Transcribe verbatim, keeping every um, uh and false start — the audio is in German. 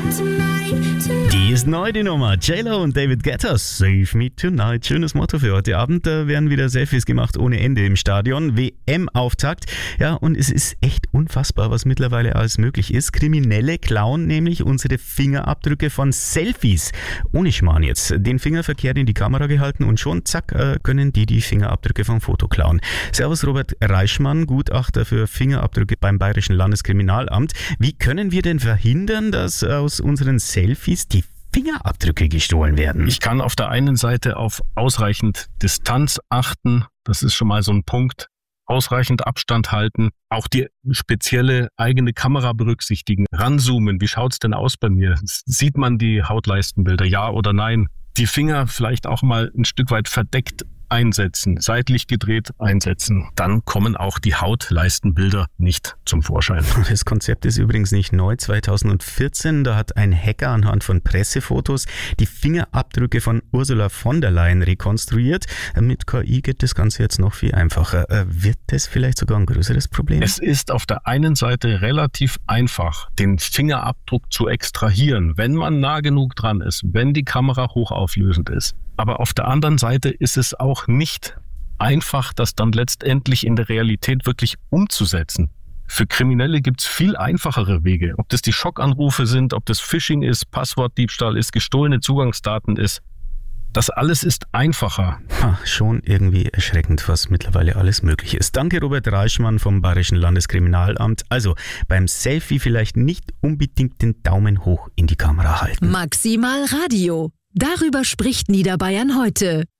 Die ist neu, die Nummer. J-Lo und David Guetta, Save Me Tonight. Schönes Motto für heute Abend. Da werden wieder Selfies gemacht ohne Ende im Stadion. W M-Auftakt. Ja, und es ist echt unfassbar, was mittlerweile alles möglich ist. Kriminelle klauen nämlich unsere Fingerabdrücke von Selfies. Ohne Schmarrn jetzt. Den Finger verkehrt in die Kamera gehalten und schon, zack, können die die Fingerabdrücke vom Foto klauen. Servus Robert Reichmann, Gutachter für Fingerabdrücke beim Bayerischen Landeskriminalamt. Wie können wir denn verhindern, dass aus unseren Selfies die Fingerabdrücke gestohlen werden? Ich kann auf der einen Seite auf ausreichend Distanz achten. Das ist schon mal so ein Punkt. Ausreichend Abstand halten. Auch die spezielle eigene Kamera berücksichtigen. Ranzoomen. Wie schaut's denn aus bei mir? Sieht man die Hautleistenbilder? Ja oder nein? Die Finger vielleicht auch mal ein Stück weit verdeckt einsetzen, seitlich gedreht einsetzen. Dann kommen auch die Hautleistenbilder nicht zum Vorschein. Das Konzept ist übrigens nicht neu. zweitausendvierzehn, da hat ein Hacker anhand von Pressefotos die Fingerabdrücke von Ursula von der Leyen rekonstruiert. Mit K I geht das Ganze jetzt noch viel einfacher. Wird das vielleicht sogar ein größeres Problem? Es ist auf der einen Seite relativ einfach, den Fingerabdruck zu extrahieren, wenn man nah genug dran ist, wenn die Kamera hochauflösend ist. Aber auf der anderen Seite ist es auch nicht einfach, das dann letztendlich in der Realität wirklich umzusetzen. Für Kriminelle gibt es viel einfachere Wege. Ob das die Schockanrufe sind, ob das Phishing ist, Passwortdiebstahl ist, gestohlene Zugangsdaten ist. Das alles ist einfacher. Ha, schon irgendwie erschreckend, was mittlerweile alles möglich ist. Danke Robert Reichmann vom Bayerischen Landeskriminalamt. Also beim Selfie vielleicht nicht unbedingt den Daumen hoch in die Kamera halten. Maximal Radio. Darüber spricht Niederbayern heute.